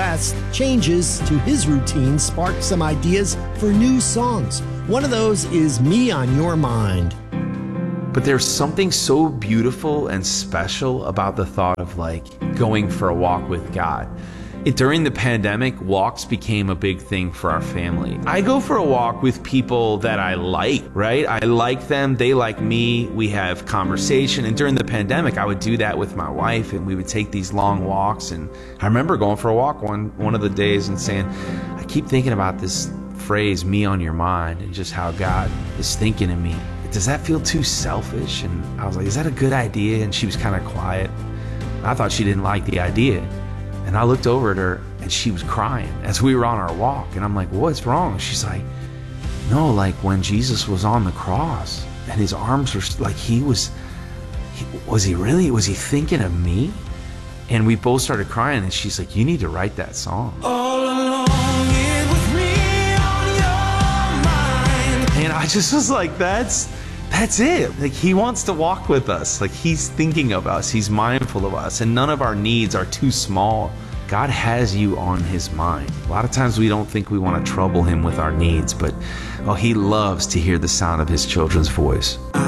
requests, changes to his routine sparked some ideas for new songs. One of those is Me on Your Mind. But there's something so beautiful and special about the thought of going for a walk with God. During the pandemic, walks became a big thing for our family. I go for a walk with people that I like, right? I like them, they like me, we have conversation. And during the pandemic, I would do that with my wife, and we would take these long walks. And I remember going for a walk one of the days and saying, I keep thinking about this phrase, me on your mind, and just how God is thinking of me. Does that feel too selfish? And I was like, is that a good idea? And she was kind of quiet. I thought she didn't like the idea. And I looked over at her and she was crying as we were on our walk. And I'm like, what's wrong? She's like, no, when Jesus was on the cross and his arms were was he thinking of me? And we both started crying, and she's like, you need to write that song. All along it was me on your mind. And I just was like, that's it. He wants to walk with us. He's thinking of us. He's mindful of us. And none of our needs are too small. God has you on his mind. A lot of times we don't think we want to trouble him with our needs, but he loves to hear the sound of his children's voice.